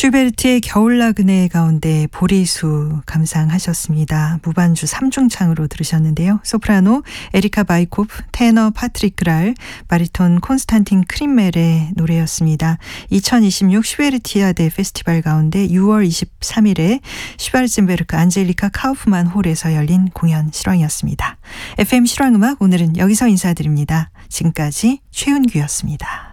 슈베르트의 겨울나그네 가운데 보리수 감상하셨습니다. 무반주 3중창으로 들으셨는데요. 소프라노 에리카 바이코프, 테너 파트릭 그랄, 바리톤 콘스탄틴 크림멜의 노래였습니다. 2026 슈베르티아데 페스티벌 가운데 6월 23일에 슈발zen베르크 안젤리카 카우프만 홀에서 열린 공연 실황이었습니다. FM 실황음악 오늘은 여기서 인사드립니다. 지금까지 최은규였습니다.